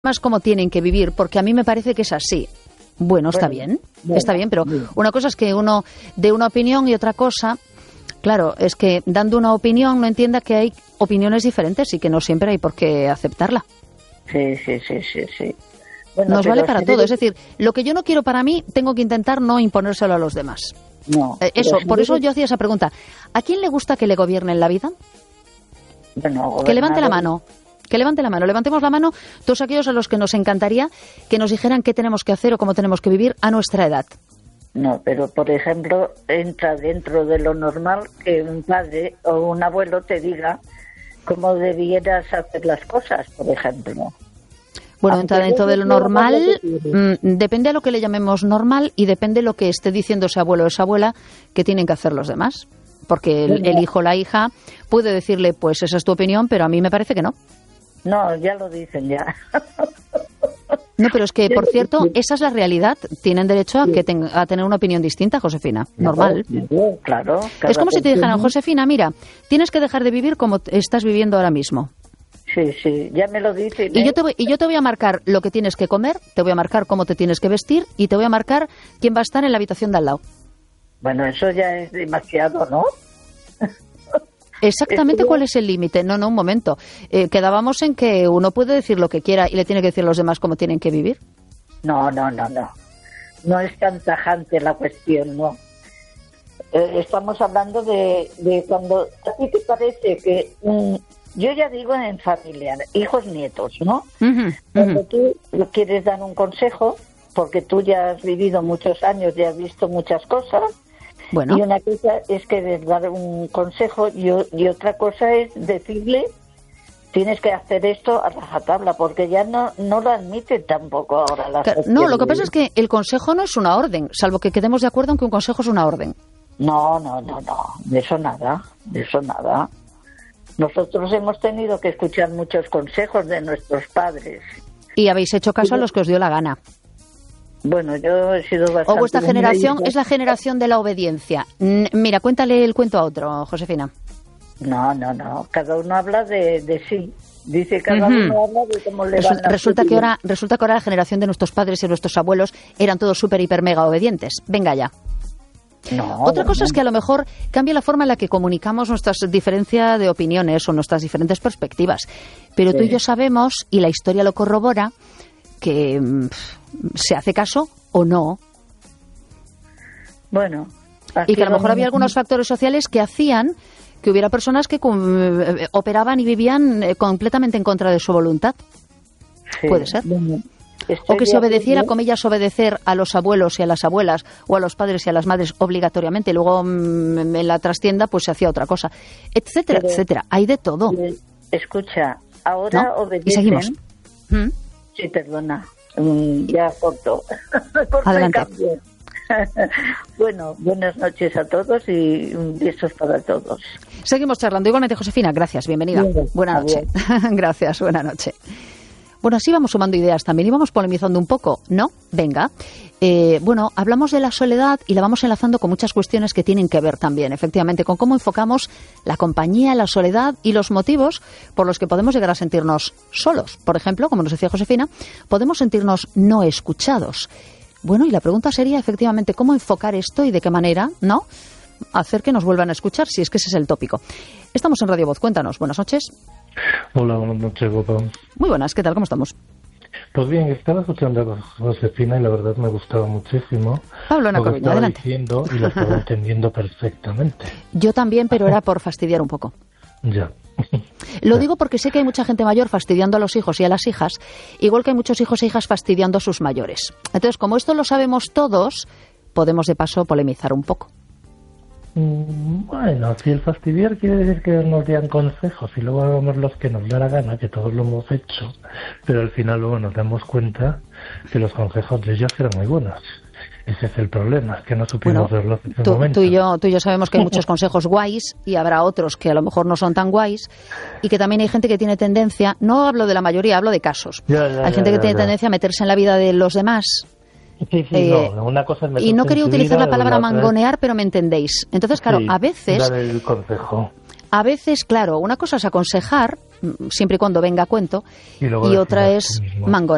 demás cómo tienen que vivir, porque a mí me parece que es así. Bueno, está bien, pero una cosa es que uno dé una opinión y otra cosa, claro, es que dando una opinión no entienda que hay opiniones diferentes y que no siempre hay por qué aceptarla. Sí. Bueno, nos vale para todo, es decir, lo que yo no quiero para mí, tengo que intentar no imponérselo a los demás. No. Por eso yo hacía esa pregunta. ¿A quién le gusta que le gobiernen la vida? Bueno, que levante la mano. Levantemos la mano todos aquellos a los que nos encantaría que nos dijeran qué tenemos que hacer o cómo tenemos que vivir a nuestra edad. No, pero por ejemplo, entra dentro de lo normal que un padre o un abuelo te diga cómo debieras hacer las cosas, por ejemplo. Bueno, entra dentro de lo normal, depende a lo que le llamemos normal y depende de lo que esté diciendo ese abuelo o esa abuela que tienen que hacer los demás. Porque el hijo o la hija puede decirle, pues esa es tu opinión, pero a mí me parece que no. No, ya lo dicen ya. No, pero es que, por cierto, esa es la realidad. Tienen derecho a tener una opinión distinta, Josefina. Normal. Claro. Es como si te dijeran, Josefina, mira, tienes que dejar de vivir como estás viviendo ahora mismo. Sí, ya me lo dicen. Y yo te voy a marcar lo que tienes que comer, te voy a marcar cómo te tienes que vestir y te voy a marcar quién va a estar en la habitación de al lado. Bueno, eso ya es demasiado, ¿no? Exactamente cuál es el límite. No, un momento. Quedábamos en que uno puede decir lo que quiera y le tiene que decir a los demás cómo tienen que vivir. No. No es tan tajante la cuestión, no. Estamos hablando de cuando a ti te parece que... yo ya digo en familia, hijos, nietos, ¿no? Cuando tú quieres dar un consejo, porque tú ya has vivido muchos años, ya has visto muchas cosas, y una cosa es que dar un consejo y otra cosa es decirle tienes que hacer esto a rajatabla, porque ya no lo admiten tampoco ahora la sociedad. No, lo que pasa es que el consejo no es una orden, salvo que quedemos de acuerdo en que un consejo es una orden. No, de eso nada. Nosotros hemos tenido que escuchar muchos consejos de nuestros padres. Y habéis hecho caso a los que os dio la gana. Bueno, yo he sido bastante... O vuestra generación es la generación de la obediencia. Mira, cuéntale el cuento a otro, Josefina. No. Cada uno habla de sí. Dice cada uno habla de cómo le van las resulta que ahora la generación de nuestros padres y nuestros abuelos eran todos súper, hiper, mega obedientes. Venga ya. Otra cosa es que a lo mejor cambia la forma en la que comunicamos nuestras diferencias de opiniones o nuestras diferentes perspectivas. Pero tú y yo sabemos, y la historia lo corrobora, que se hace caso o no. Bueno. Y que a lo mejor había algunos factores sociales que hacían que hubiera personas que operaban y vivían completamente en contra de su voluntad. Puede ser. Bueno. O que se obedeciera, comillas, obedecer a los abuelos y a las abuelas o a los padres y a las madres obligatoriamente. Luego en la trastienda pues se hacía otra cosa, etcétera, etcétera. Hay de todo. Escucha, ahora obedecen... Y seguimos. Sí, perdona. Ya corto. Adelante. Bueno, buenas noches a todos y besos para todos. Seguimos charlando. Igualmente, Josefina, gracias. Bienvenida. Buenas noches. Gracias, buena noche. Bueno, así vamos sumando ideas también y vamos polemizando un poco, ¿no? Venga. Bueno, hablamos de la soledad y la vamos enlazando con muchas cuestiones que tienen que ver también, efectivamente, con cómo enfocamos la compañía, la soledad y los motivos por los que podemos llegar a sentirnos solos. Por ejemplo, como nos decía Josefina, podemos sentirnos no escuchados. Bueno, y la pregunta sería, efectivamente, ¿cómo enfocar esto y de qué manera, no?, hacer que nos vuelvan a escuchar, si es que ese es el tópico. Estamos en Radio Voz, cuéntanos. Buenas noches. Hola, buenas noches, Bopa. Muy buenas, ¿qué tal? ¿Cómo estamos? Pues bien, estaba escuchando a Josefina y la verdad me gustaba muchísimo. Pablo Nacoviña, adelante. Diciendo y lo estaba entendiendo perfectamente. Yo también, pero era por fastidiar un poco. Ya. Lo digo porque sé que hay mucha gente mayor fastidiando a los hijos y a las hijas, igual que hay muchos hijos e hijas fastidiando a sus mayores. Entonces, como esto lo sabemos todos, podemos de paso polemizar un poco. Bueno, si el fastidiar quiere decir que nos den consejos y luego hagamos los que nos da la gana, que todos lo hemos hecho, pero al final luego nos damos cuenta que los consejos de ellos eran muy buenos. Ese es el problema, que no supimos verlo en ese momento. Tú y yo sabemos que hay muchos consejos guays y habrá otros que a lo mejor no son tan guays y que también hay gente que tiene tendencia, no hablo de la mayoría, hablo de casos. Hay gente que tiene tendencia a meterse en la vida de los demás. Sí, una cosa es y no quería utilizar la palabra mangonear, pero me entendéis. Entonces, claro, a veces... Dar el consejo. A veces, claro, una cosa es aconsejar, siempre y cuando venga a cuento, y otra es mangonear.